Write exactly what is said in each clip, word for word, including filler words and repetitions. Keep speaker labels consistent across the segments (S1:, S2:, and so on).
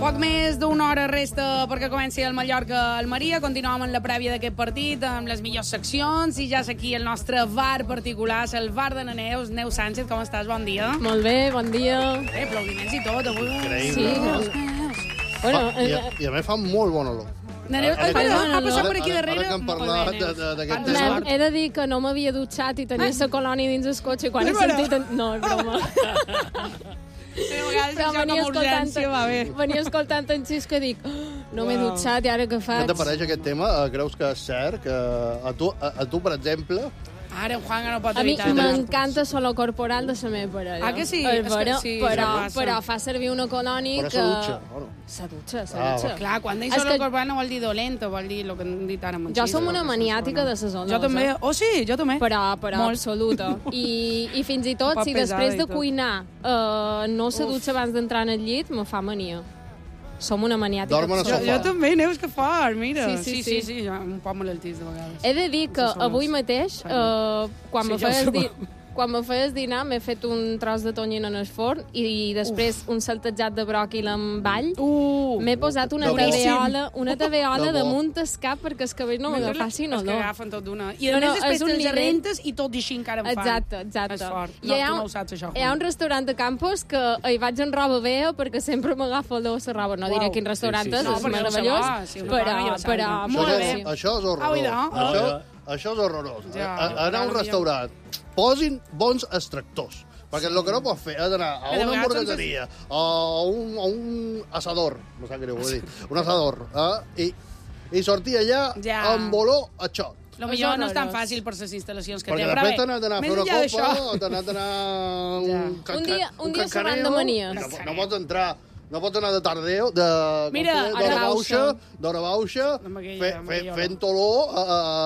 S1: Poc més d'una hora resta perquè comenci el Mallorca-Almeria. Continuem amb la prèvia d'aquest partit, amb les millors seccions, i ja és aquí el nostre V A R particular, el V A R de la Neus. Neus Sánchez, com estàs? Bon dia.
S2: Molt bé, bon dia.
S1: Eh, aplaudiments i tot, avui.
S3: Increïble.
S2: Sí,
S3: No?
S2: Neus. Bueno,
S3: Ah, i, a, I a més fa molt bona olor.
S1: La Neus,
S3: Ara-
S1: espera,
S2: ara-
S1: ha passat per aquí
S3: ara-
S1: darrere.
S3: ara que hem
S1: Molt
S3: parlat
S1: bé, Neus.
S3: de- de- d'aquest
S1: Quanta
S3: tema.
S1: sort.
S2: he de dir que no m'havia dutxat i tenia la colònia dins el cotxe i quan he
S1: Mira.
S2: sentit... En... No, és broma.
S1: Sí, a vegades
S2: Però
S1: això
S2: venia
S1: com a urgència
S2: escoltant,
S1: va bé.
S2: venia escoltant en Xisco i dic, oh, no m'he
S1: Wow.
S2: dutxat i ara què
S3: Què
S2: faig?
S3: t'apareix aquest tema? Eh, Creus que és cert? Que a tu, a, a tu per exemple,
S1: Ara en Juan no pot
S2: A mi
S1: evitar.
S2: m'encanta solo corporal de la meva parella.
S1: Ah, que sí?
S2: És
S1: És que
S2: vera,
S1: sí,
S2: però,
S1: això passa.
S2: però fa servir una colònia
S3: però
S2: que...
S3: se dutxa. Bueno,
S2: Se dutxa, se
S3: Ah,
S2: dutxa.
S3: va.
S1: Clar, quan deis
S2: És
S1: solo
S2: que-
S1: corporal no vol dir dolenta, vol dir el que hem dit ara amb en
S2: Jo
S1: Xisco.
S2: som una maniàtica de ses olors.
S1: Jo també.
S2: eh?
S1: Oh, sí, jo també.
S2: Però, però
S1: Molt.
S2: absoluta. I, I fins i
S1: Un
S2: tot,
S1: poc
S2: si
S1: pesada
S2: després
S1: i
S2: de
S1: tot.
S2: cuinar uh, no se
S1: Uf.
S2: dutxa abans d'entrar en el llit, me fa mania. Som una maniàtica.
S3: Dormen a
S1: Jo,
S2: absoluta.
S3: sofà.
S1: jo també, Neus, que fort, mira.
S2: Sí, sí,
S1: sí, sí,
S2: sí.
S1: sí, jo, un poc malaltís de vegades.
S2: He de dir que
S1: Sense olors.
S2: avui mateix, uh, quan,
S1: Sí,
S2: me
S1: ja ho
S2: feies
S1: sabeu.
S2: di quan me feies dinar, m'he fet un tros de tonyina en el forn i després un saltejat de bròquil amb all.
S1: Uh,
S2: M'he posat una
S3: De bo.
S2: taveola, una taveola
S3: De bo.
S2: damunt el cap perquè els cabells no m'agafassin
S1: És que
S2: olor.
S1: agafen tot d'una. I a
S2: No,
S1: més
S2: no,
S1: després
S2: és un
S1: te'ls
S2: nivell-
S1: arrentes i tot i així encara en fan.
S2: Exacte, exacte.
S1: És fort.
S2: I
S1: No,
S2: hi ha
S1: tu
S2: un-
S1: no ho saps, això.
S2: Hi ha un restaurant a Campos que hi vaig en roba vea perquè sempre m'agafa olor a la roba. No
S1: Uau.
S2: diré quin restaurant
S3: Sí, sí,
S2: és,
S3: sí.
S1: No,
S2: és
S1: perquè no se
S2: meravellós,
S1: va, si una
S2: però,
S1: dona ja ho sap.
S2: però,
S1: Molt
S3: això,
S1: bé.
S3: és, això és
S1: Au,
S3: horrorós.
S1: i no?
S3: Això, això és horrorós.
S1: Ja.
S3: A, a, anar a un restaurant, posin bons extractors. Perquè el que no pots fer és anar a
S1: Però de
S3: una
S1: vegades
S3: hamburgueseria, a un, a un asador, no sap greu, vull dir, un asador, eh? I, i sortir allà
S1: Ja.
S3: amb olor a xot.
S1: Lo millor no és tan
S2: horrorós.
S1: fàcil per les instal·lacions que
S3: Perquè
S1: té. Però
S3: després
S1: bé,
S3: t'han d'anar a
S1: més
S3: fer una
S1: enllà
S3: copa,
S1: d'això-
S3: t'han d'anar a
S1: Ja.
S3: un, canca,
S2: Un dia- un dia
S3: cancaneo,
S2: xerrant de manies.
S3: No, no pots entrar... No pots anar de tardeu, de,
S1: Mira,
S3: com
S1: a
S3: d'hora
S1: la
S3: bauxa,
S2: bauxa.
S3: d'hora bauxa,
S1: Amb aquella-
S3: fe,
S1: amb
S3: fe,
S1: aquella
S3: fent olor a,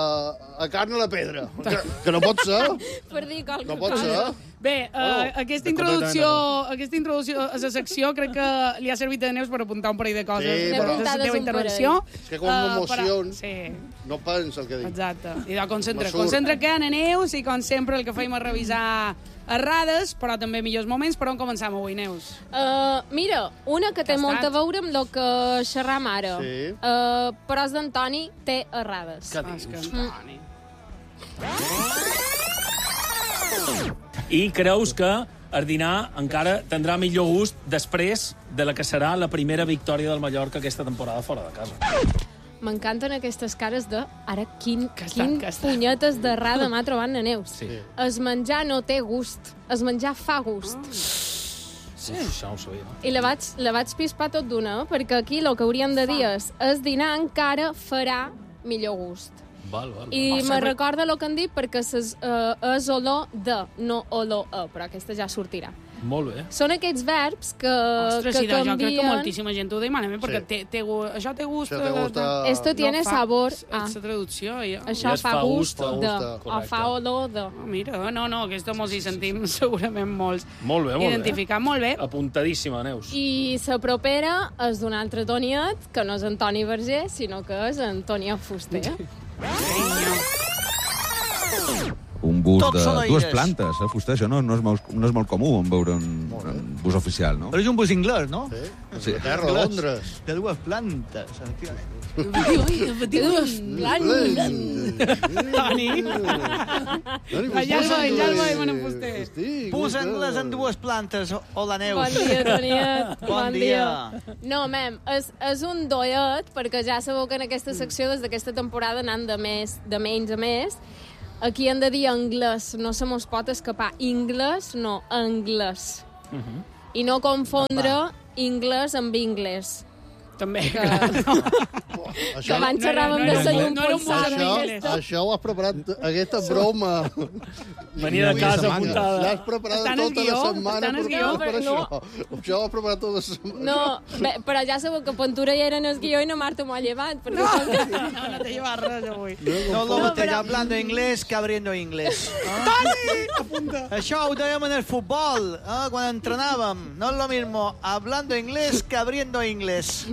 S3: a, a carn a la pedra. Que, que no pot ser.
S2: per dir qualque
S3: No pot
S2: cosa.
S3: ser.
S1: Bé, uh,
S3: Bueno,
S1: aquesta,
S3: de
S1: introducció,
S3: completament
S1: aquesta introducció a la secció crec que li ha servit a Neus per apuntar un parell de coses
S3: Sí,
S1: de,
S3: però-
S1: de la
S2: Apuntades
S1: teva
S2: un
S1: intervenció.
S3: És que quan m'emocions-
S1: però- Sí,
S3: No pensa el que dic.
S1: exacte. I de concentra.
S3: Me surt.
S1: Concentra que Anna Neus i com sempre el que feim és revisar errades, però també millors moments. Per on començam avui, Neus?
S2: Uh, mira, una que té
S1: ha
S2: molt a
S1: estat?
S2: veure amb el que xerram ara.
S3: Sí.
S2: Uh, Pros d'Antoni té errades.
S3: Què
S1: Ah, és que
S3: dius?
S1: Antoni.
S4: I creus que el dinar encara tindrà millor gust després de la que serà la primera victòria del Mallorca aquesta temporada fora de casa.
S2: M'encanten aquestes cares de... Ara, quin,
S1: Que està,
S2: quin
S1: que està.
S2: punyetes d'errada m'ha trobat na Neus.
S4: Sí.
S2: Es menjar no té gust. Es menjar fa gust.
S4: Sí. Uf, això no ho sabia.
S2: I la vaig, la vaig pispar tot d'una, perquè aquí el que hauríem de dir és el dinar encara farà millor gust.
S4: Val, val.
S2: I
S1: Oh,
S2: me
S1: sempre-
S2: recorda el que han dit perquè ses, uh, és olor de, no olor a, però aquesta ja sortirà.
S4: Molt bé.
S2: Són aquests verbs que,
S1: Ostres,
S2: que
S1: sí, jo crec que
S2: canvien...
S1: moltíssima gent ho demana, eh, perquè
S3: Sí.
S1: té, té, gu- això té gust...
S3: Això té
S1: eh,
S3: gust a...
S2: Esto tiene
S1: no fa-
S2: sabor
S1: és
S2: a...
S1: la traducció, ja.
S2: Això
S4: Ja es
S2: fa
S4: fa
S2: gust
S4: gust,
S2: de,
S3: fa
S2: o
S3: gust,
S4: correcte.
S2: fa olor de...
S1: Oh, mira, no, no, aquesta mos hi sentim segurament molts.
S4: Molt bé, molt
S1: Identificar molt bé.
S4: bé. Apuntadíssima, Neus.
S2: I la propera és d'un altre Toniet, que no és Antoni Verger, sinó que és Antònia Fuster.
S1: Carinyo.
S5: Un bus
S6: Tots
S5: de
S6: són
S5: dues
S6: aires.
S5: plantes, eh, fuster. Això no, no, és molt, no és molt comú en veure un, un bus oficial, no?
S6: Però és un bus anglès, no?
S3: Sí,
S5: Sí.
S3: de terra, de Londres.
S6: De dues plantes. efectivament.
S2: Té dues plantes.
S1: Toni. Ja el veig, ja el veig, Manel Fuster.
S6: Bus anglès en dues plantes. Hola, Neus.
S2: Bon dia, Toniet.
S6: Bon dia.
S2: No, mem, és, és un doiet, perquè ja sabeu que en aquesta secció, des d'aquesta temporada, anant de, més, de menys a més, aquí hem de dir anglès, no se mos pot escapar. Inglès, no, anglès.
S4: Uh -huh.
S2: I no confondre inglès amb inglès.
S1: També,
S2: Que,
S1: clar.
S2: que abans
S1: no era-
S2: xerràvem
S1: no
S2: de
S1: era
S2: la
S1: un-
S2: llum
S1: no era un
S2: pulsar.
S3: Això, això ho has preparat, aquesta broma.
S4: Venia de casa
S3: L'has
S4: apuntada.
S3: preparat
S1: Està en el
S3: tota
S1: guió,
S3: la setmana
S1: està en el
S3: per,
S1: guió,
S3: per
S2: però
S3: això. Això ho has preparat tota la setmana.
S2: No, bé, però ja sabeu que Pontura ja era en el guió i no Marta m'ho ha llevat. Perquè
S1: No,
S2: com que...
S1: no, no te llevas res avui.
S6: No lo
S2: No,
S6: mateix
S2: però-
S6: hablando inglés que abriendo inglés.
S1: Toni, apunta.
S6: Això ho dèiem en el futbol, eh, quan entrenàvem. No es lo mismo hablando inglés que abriendo inglés.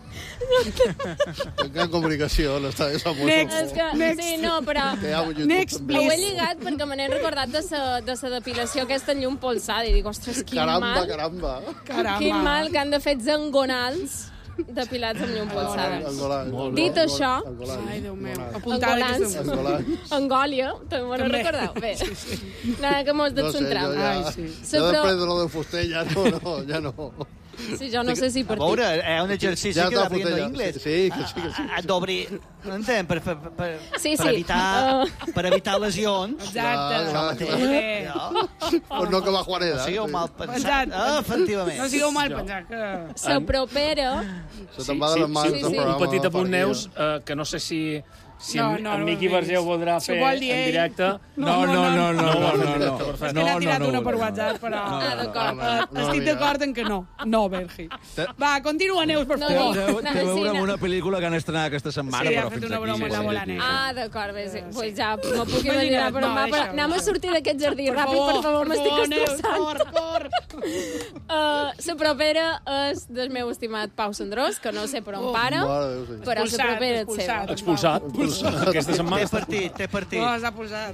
S3: Gran comunicació, l'està de Samuel.
S1: Next.
S2: És que,
S1: Next.
S2: sí, no, però...
S3: Que hi ha un YouTube
S1: Next,
S3: també.
S2: Ho he
S1: please.
S2: lligat perquè me n'he recordat de sa, de sa depilació aquesta en llum polsada i dic, ostres, quin
S3: Caramba,
S2: mal,
S3: caramba.
S1: Caramba.
S2: quin mal que han de fer zangonals depilats amb llum polsada.
S3: Angolans.
S2: Dit això...
S1: Ai, Déu meu. Apuntada
S2: Angolans.
S1: aquesta...
S3: Angolans.
S2: Angòlia, també m'ho
S1: També.
S2: recordeu? Bé, nada, que mos
S3: No sé,
S2: descentrem.
S3: jo ja...
S1: Ai, sí.
S3: Jo després de lo de Fuster ja no, no, ja no.
S2: Sí, jo no sé si
S6: A
S2: per ti.
S6: veure, és un exercici
S3: Ja
S6: que
S3: està
S6: d'abriendo
S3: Fuster, ja.
S6: inglés.
S3: Sí, que sí, que sí.
S6: Ah, d'obrir... No entenc, per, per, per,
S2: Sí,
S6: per,
S2: sí.
S6: evitar,
S2: Uh.
S6: per evitar lesions.
S1: Exacte.
S3: Clar, clar, clar.
S1: Bé.
S6: No,
S3: Pues no que va Juaneda.
S6: no sigueu mal
S1: Exacte.
S6: pensat. Ah, efectivament.
S1: No sigueu mal pensat, que...
S2: La propera...
S3: Se te'n va de les mans
S2: sí,
S3: del
S2: sí.
S3: programa.
S4: Un petit apunt,
S3: perquè-
S4: Neus, eh, que no sé si, si
S1: No,
S4: en,
S1: no,
S4: en
S1: no
S4: Miqui
S1: ho
S4: Verger ho
S1: diguis.
S4: voldrà
S1: Si ho
S4: fer
S1: vol dir
S4: en
S1: ell.
S4: directe.
S5: No, no, no, no, no, no, no, no.
S1: És que
S5: No,
S1: n'ha
S5: no,
S1: tirat
S5: no,
S1: una
S5: no,
S1: per
S5: no.
S1: WhatsApp, però...
S2: Ah, d'acord.
S1: Eh,
S3: No,
S1: Estic
S3: mira.
S1: d'acord en que no. No, Bergi. Va, continua, Neus, per
S2: No,
S1: favor.
S2: no.
S5: Té, té a veure
S2: Cine.
S5: amb una pel·lícula que han estrenat aquesta setmana,
S1: Sí, ha
S5: però
S1: fet
S5: fins
S1: una
S5: aquí.
S1: broma amb la
S5: sí,
S1: Volane.
S5: sí.
S2: Ah, d'acord, bé, sí. Pues ja m'ho puc
S1: Imagina't,
S2: imaginar, però
S1: no,
S2: va,
S1: deixa-ho,
S2: anem a
S1: deixa-ho.
S2: sortir d'aquest jardí
S1: Per
S2: ràpid, per favor, m'estic
S1: favor, Neus,
S2: estressant.
S1: Cor, cor.
S2: Uh, la propera és del meu estimat Pau Sandrós, que no sé per on
S1: Oh,
S2: para,
S3: Mare de Déu, sí.
S2: però la
S1: Expulsat,
S2: propera és
S1: expulsat.
S2: seva.
S4: Expulsat. Aquesta
S6: Té
S4: setmana.
S6: partit, té partit.
S1: No, s'ha posat.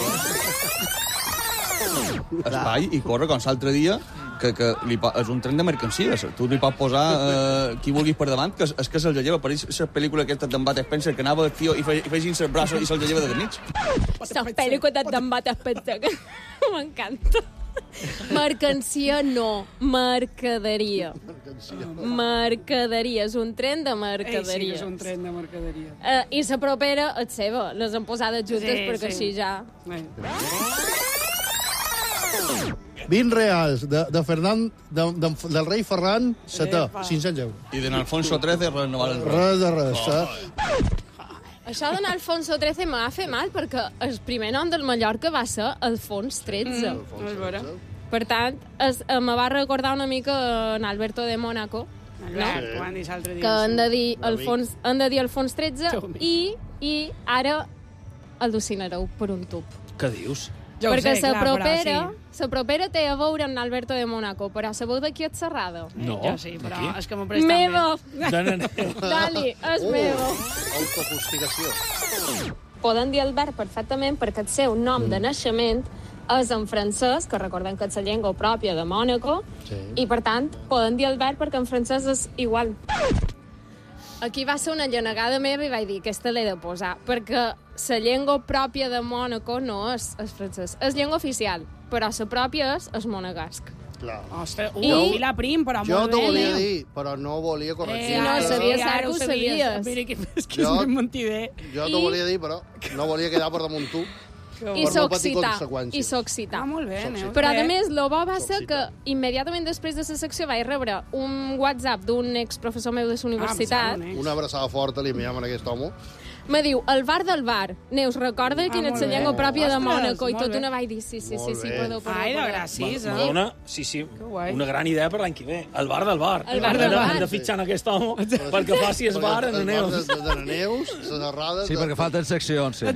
S5: Espai i corre com l'altre dia, que, que li, po- és un tren de mercancies. Tu li pots posar eh, qui vulguis per davant, que és, és que se'l lleva. Pareix la pel·lícula aquesta d'en Bat Spencer, que anava el tio i feia, i feia els braços i se'l lleva de mig.
S2: La pel·lícula d'en Bat Spencer, que m'encanta. Mercancia no, mercaderia. Mercaderia, és un tren de
S1: Ei, sí que
S2: mercaderia.
S1: és un tren de mercaderia.
S2: Uh, I la propera és seva, les han posades juntes
S1: Sí,
S2: perquè
S1: sí.
S2: així ja...
S1: Bé.
S3: vint reals de, de Fernand, de, de, del rei Ferran setè,
S1: Epa.
S3: cinc-cents euros.
S5: I de Alfonso trece renovar el rei.
S3: Res de res, eh?
S2: Això d'anar a Alfonso trece m'ha fet mal perquè el primer nom del Mallorca va ser Alfons tretze.
S1: Mm. És vera.
S2: Per tant, es, eh, me va recordar una mica en Alberto de Mónaco,
S1: Albert, ho han dit l'altre dia.
S2: que han de dir
S3: Un amic.
S2: Alfons, han de dir Alfons tretze
S1: Teu amic.
S2: i, i ara al·lucinareu per un tub.
S4: Què dius?
S1: Ja ho
S2: perquè
S1: sé,
S2: la
S1: clar, però
S2: propera,
S1: sí.
S2: la propera té a veure amb Alberto de Mónaco, però sabeu de qui és Serrado?
S4: No.
S1: Jo sí, però
S4: Aquí?
S1: és que m'ho presta
S2: Meva!
S4: No, no, no.
S2: Dali, és
S3: Oh,
S2: meva.
S3: autofustigació.
S2: Poden dir Albert perfectament perquè el seu nom de naixement és en francès, que recordem que és la llengua pròpia de Mònaco,
S3: Sí.
S2: i per tant poden dir Albert perquè en francès és igual. Aquí va ser una llenegada meva i vaig dir aquesta l'he de posar, perquè la llengua pròpia de Mònaco no és el francès, és llengua oficial, però la pròpia és el monegasc.
S3: Clar.
S1: Ostres, ui,
S2: I-
S1: I... la prim, però
S3: Jo
S1: molt
S3: t'ho
S1: bé,
S3: volia
S1: Neu.
S3: dir, però no volia corregir.
S2: Sí, no,
S1: ara,
S2: sabies,
S1: ara
S2: ara ho sabies.
S1: Mira, que, és que és
S3: Jo-
S1: ben mentider.
S3: Jo
S2: I-
S3: t'ho volia dir, però no volia quedar per damunt tu.
S2: I
S3: Per no patir
S2: s'occità,
S3: conseqüències.
S2: i s'occità.
S1: Ah, molt bé, Neus.
S2: Però, a
S1: Bé.
S2: més, el bo va ser que
S3: S'occità.
S2: immediatament després de la secció vaig rebre un WhatsApp d'un exprofessor meu de la universitat.
S1: Ah,
S3: Una abraçada forta li enviem a aquest home.
S2: Me diu, el bar del bar. Neus, recorda quina és
S1: molt
S2: la
S1: bé.
S2: llengua pròpia de
S1: Ostres,
S2: Mònaco? I
S1: molt
S2: tot
S1: bé.
S2: una vaig dir, sí, sí, sí,
S3: Molt
S2: sí,
S3: bé.
S2: perdó, perdó.
S1: Ai, de
S2: perdó.
S1: gràcies,
S4: Me
S1: eh?
S4: dona, sí, sí,
S1: guai.
S4: una gran idea per l'any que ve. El bar del bar.
S2: El bar
S4: Hem
S2: del
S4: de-
S2: bar.
S4: Hem de fitxar en aquest home perquè faci el bar en
S3: el
S4: Neus.
S3: bar de, de Neus, les errades...
S5: Sí, perquè falten seccions, sí.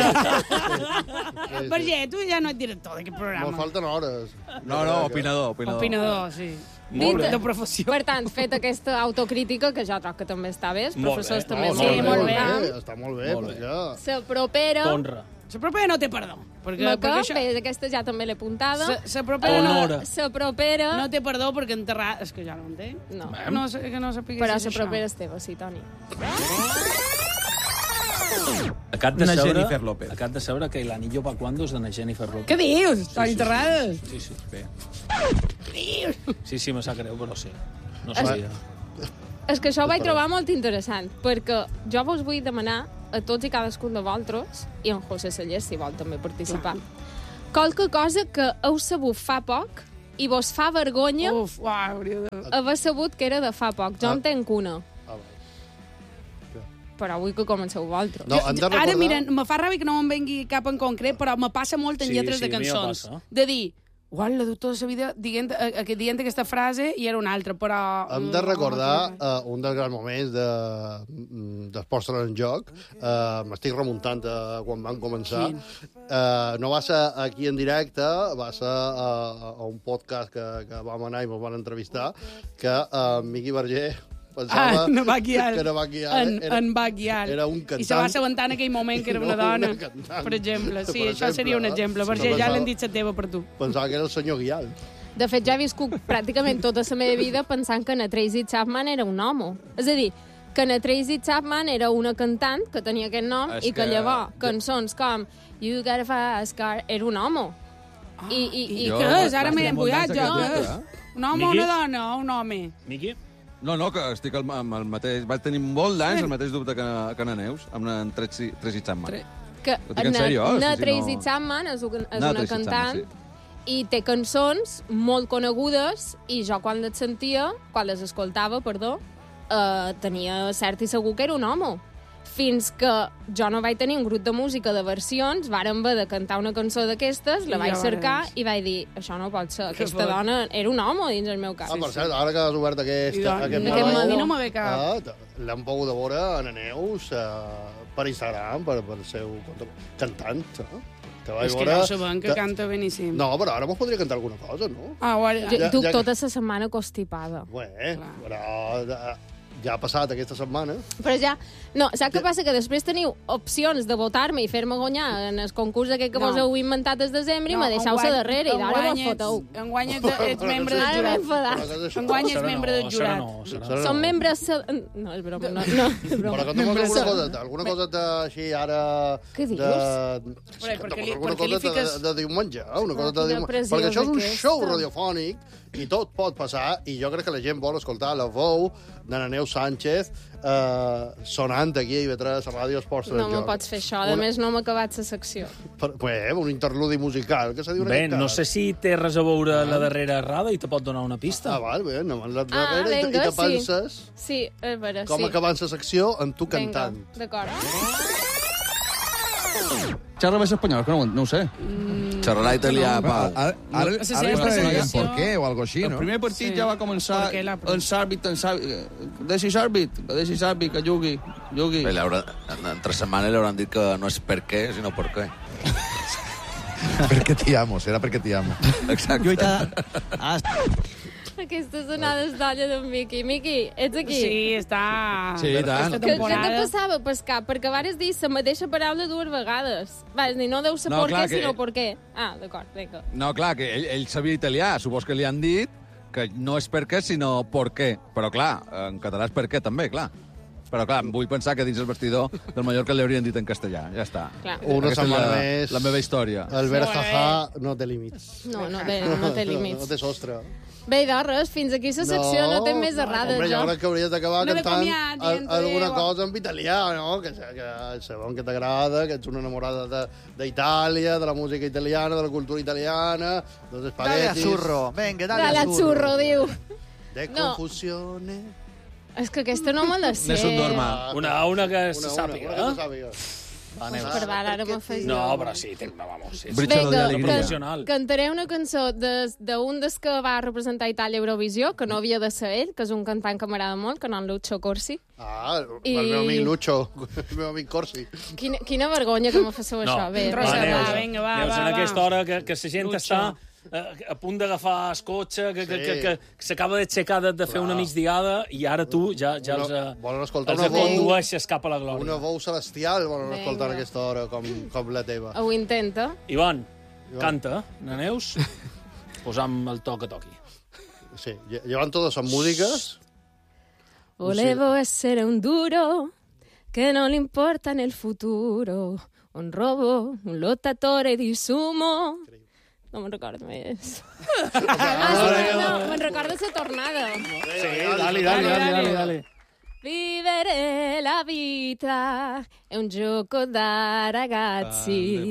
S1: Verger, tu ja no ets director d'aquest
S3: Mos
S1: programa.
S3: falten hores.
S5: No, no, opinador, opinador.
S1: Opinador, sí.
S4: Molt bé.
S1: De professió.
S2: Per tant, fet aquesta autocrítica, que jo trobo que també està bé, els
S4: Molt
S2: professors
S4: bé.
S2: també
S3: No,
S2: ho
S1: sí,
S2: fan
S1: molt
S2: molt
S1: bé.
S2: bé.
S3: Està molt bé,
S4: Molt bé.
S3: perquè...
S2: La propera,
S4: Honra.
S1: La propera no té perdó. Perquè,
S2: la que,
S1: perquè això...
S2: bé, aquesta ja també l'he apuntada.
S1: La propera
S4: Honora.
S2: La propera...
S1: no té perdó perquè enterrar... És que ja no ho entenc.
S2: No.
S1: No, sé, que no sapiguessis
S2: Però la
S1: això.
S2: propera és teva, sí, Toni.
S4: Acat de
S5: Una
S4: seure,
S5: Jennifer López.
S4: acat de seure que l'anillo pa cuando és de na Jennifer López.
S1: Què dius? Estan enterrades?
S4: Sí, sí,
S5: Bé.
S4: sí, sí, me sap greu, però sí. No
S2: Es-
S4: sabia.
S2: És que això ho vaig trobar molt interessant, perquè jo vos vull demanar a tots i cadascun de vosaltres, i en José Sallés, si vol també participar, qualque cosa que heu sabut fa poc i vos fa vergonya
S1: Uf, uau, hauria de...
S2: haver sabut que era de fa poc. Jo
S3: Ah.
S2: en tenc una,
S3: Ah, va.
S2: però vull que comenceu vosaltres.
S3: No, hem de recordar...
S1: Ara, mira, me fa ràbia que no me'n vengui cap en concret, però me passa molt en
S4: Sí,
S1: lletres
S4: sí,
S1: de
S4: a mi em
S1: cançons.
S4: passa.
S1: De dir, uau, la du tota la vida dient, eh, eh, dient aquesta frase i era una altra, però...
S3: Hem de recordar uh, un dels grans moments de, mm, dels postres en joc. Uh, M'estic remuntant a quan van començar. Uh, no va ser aquí en directe, va ser uh, a un podcast que, que vam anar i ens van entrevistar, que uh, Miqui Verger pensava
S1: Ah, en Baquial.
S3: que era Baquial.
S1: En,
S3: era,
S1: en Baquial.
S3: era un
S1: I se
S3: cantant.
S1: va assabentar en aquell moment que era
S3: No,
S1: una dona,
S3: una cantant.
S1: per exemple. Sí,
S3: Per
S1: això seria un
S3: exemple,
S1: exemple.
S3: eh?
S1: Verger, ja
S3: Pensava-
S1: l'hem dit la teva per tu.
S3: Pensava que era el senyor Guial.
S2: De fet, jo he viscut pràcticament tota la meva vida pensant que na Tracy Chapman era un home. És a dir, que na Tracy Chapman era una cantant que tenia aquest nom
S7: És
S2: i que,
S7: que-
S2: llavors cançons com You Got a Fast Car era un home.
S1: Ah,
S2: I, i,
S1: I
S2: i
S7: Jo-
S1: què és? Ara m'he embullat, jo.
S7: No,
S1: Què és? Un home o
S4: Miqui?
S1: una dona o un home?
S4: Miqui?
S7: No, no, que estic al- amb el mateix... Vaig tenir molt d'anys el mateix dubte que, que na Neus, amb en Tracy, Tracy Chapman.
S1: Tre-
S2: que
S7: Ho dic en
S2: na,
S7: sèrio, eh?
S2: na
S7: Sí, sí,
S2: Tracy
S7: no-
S2: Chapman és, una- és
S7: Na
S2: una
S7: Tracy
S2: cantant
S7: Chapman,
S2: i té cançons molt conegudes i jo quan les sentia, quan les escoltava, perdó, eh, tenia cert i segur que era un home. Fins que jo no vaig tenir un grup de música de versions, vàrem haver de cantar una cançó d'aquestes, la
S1: I
S2: vaig
S1: ja
S2: cercar
S1: veuràs.
S2: i vaig dir, això no pot ser,
S1: Que
S2: aquesta
S1: fort.
S2: dona era un home dins el meu cas.
S3: Ah, per cert, ara que has obert aquest,
S1: I doncs,
S3: aquest
S2: Aquest
S3: meló,
S2: meló.
S1: a mi no me ve cap.
S3: ah, t- l'hem pogut veure a la Neus eh, per Instagram, per, per seu compte, cantant. Eh? Te vaig
S1: És que
S3: veure-
S1: ja ho sabem, que
S3: te-
S1: canta beníssim.
S3: No, però ara mos podria cantar alguna cosa, no?
S1: Ah, ho ara...
S2: Jo
S3: Ja-
S2: duc
S3: ja-
S2: tota la setmana constipada.
S3: Bé, però eh, ja ha passat aquesta setmana.
S2: Però ja... No, saps què passa? Que després teniu opcions de votar-me i fer-me guanyar en el concurs aquest que
S1: No.
S2: vos heu inventat des de desembre i me deixeu-se
S1: enguany-
S2: darrere i d'ara vos
S1: enguany ets-
S2: foteu.
S1: Enguany ets, ets membre del
S2: Ara m'he
S1: jurat.
S2: enfadat.
S3: Però què és això?
S1: Enguany ets
S4: Serà
S1: membre
S4: no,
S1: del
S4: serà
S1: jurat.
S4: no, serà
S3: Serà
S2: Som
S3: no.
S2: membres... se- No, és broma, no, no, és
S3: Però
S2: broma.
S3: canta'm alguna cosa, alguna cosa de, així ara...
S2: Què dius?
S3: De,
S1: Però, per què li-
S3: alguna
S1: per què li
S3: cosa
S1: fiques-
S3: de, de diumenge, eh? una cosa de
S2: quina
S3: diumenge.
S2: pressió
S3: Perquè això és un
S2: és
S3: show
S2: aquesta?
S3: radiofònic i tot pot passar, i jo crec que la gent vol escoltar la veu de la Neus Sánchez eh, sonant aquí a I V tres, a Ràdio Esports del
S2: No me
S3: Joc.
S2: pots fer això. A més, no m'ha acabat la secció.
S3: Per, bé, un interludi musical, que se diu en
S4: Bé,
S3: aquest
S4: no
S3: cas.
S4: sé si té res a veure la darrera errada i te pot donar una pista.
S3: Ah, val, bé, no, la
S2: Ah,
S3: darrere i te-
S2: vinga,
S3: i te
S2: sí.
S3: penses
S2: Sí, és vera,
S3: com
S2: sí.
S3: acabant la secció amb tu
S2: Vinga,
S3: cantant.
S2: d'acord.
S5: Xerra més espanyol, que no, no ho sé.
S8: Xerrarà italià, Pau.
S9: Ara, ara,
S1: No sé si
S9: ara
S1: aquesta
S9: està dient
S1: selecció-
S9: por qué o algo així,
S5: El
S9: no?
S5: primer partit
S1: Sí.
S5: ja va començar
S1: Per què la pre-
S5: en Sàrbit, en Sàrbit, deixi Sàrbit, que deixi Sàrbit, que jugui, jugui.
S8: Bé, l'haurà- entre setmana li hauran dit que no és per què, sinó per què.
S9: Perquè t'hi amo, serà perquè t'hi amo.
S8: Exacte.
S6: Lluita... Ah,
S2: Aquesta sonada és d'olla d'en Miqui. Miqui, ets aquí?
S1: Sí, està...
S9: Sí, i tant.
S1: Aquesta
S2: Que, què te
S1: temporada.
S2: passava, Pascal? Perquè vares dir la mateixa paraula dues vegades. Vas dir, no deu ser
S7: No,
S2: per
S7: clar,
S2: què,
S7: que-
S2: sinó per què. Ah, d'acord, vinga.
S7: No, clar, que ell, ell sabia italià, supos que li han dit que no és per què, sinó por què. Però, clar, en català és per què també, clar. Però, clar, vull pensar que dins el vestidor del Mallorca li haurien dit en castellà. Ja està.
S2: Clar.
S3: Una
S7: Aquesta és
S3: setmana
S7: la,
S3: més.
S7: la meva història.
S3: Albert
S1: Sí,
S3: Jajà no té límits.
S2: No, no té, no té
S3: No
S2: límits.
S3: té sostre.
S2: Bé, doncs res, fins aquí la secció no, té més errades,
S3: Hombre, jo
S2: jo.
S3: crec que hauries d'acabar
S1: No de
S3: cantant
S1: comiat,
S3: al-
S1: dient,
S3: alguna
S1: adéu.
S3: cosa en italià, no? Que, que sabem que t'agrada, que ets una enamorada de- d'Itàlia, de, de la música italiana, de la cultura italiana, dels
S6: dale
S3: espaguetis...
S6: azzurro, venga, dale
S2: Dale a
S6: azzurro.
S2: xurro, diu.
S3: De
S2: No.
S3: confusione...
S2: És que aquesta no me la sé.
S7: N'és un norma.
S4: Una, una que
S3: Una,
S4: se
S3: una,
S4: sàpiga,
S3: una que
S4: eh?
S3: se sàpiga.
S2: Perdó, ara me fes
S4: No,
S2: jo.
S4: però sí, té, vamos, sí.
S7: Britxa de
S2: Vinga,
S7: l'alegria.
S4: professional.
S2: cantaré una cançó de- d'un dels que va representar Itàlia a Eurovisió, que no havia de ser ell, que és un cantant que m'agrada molt, que no en Lucho Corsi.
S3: Ah,
S2: I-
S3: el meu amic Lucho, el meu amic Corsi.
S2: Quina, quina vergonya que me faceu això. Bé,
S1: Rosa,
S2: va,
S1: va,
S2: va.
S1: vinga, va,
S4: Neus,
S1: va,
S4: en
S1: va.
S4: aquesta hora que, que la gent
S1: Lucho.
S4: està eh, a punt d'agafar el cotxe, que, que,
S3: Sí.
S4: que, que, que s'acaba d'aixecar de, de fer una migdiada i ara tu ja, ja els,
S3: Una-
S4: eh,
S3: volen escoltar
S4: els
S3: una veu-
S4: condueixes cap a la glòria.
S3: Una veu celestial volen
S2: Vinga.
S3: escoltar a aquesta hora, com, com la teva.
S2: Ho intenta.
S4: Ivan,
S3: Ivan.
S4: canta, na Neus, posam el to que toqui.
S3: Sí, lle- llevan todas son músicas.
S2: Volevo essere un duro che non importa nel futuro, un robo, un lottatore di sumo. No me'n recordo més. Ah, sí, no, me'n recordo la tornada.
S4: Sí, dale, dale, dale, dale, dale.
S2: Vivere la vita è un gioco da ragazzi.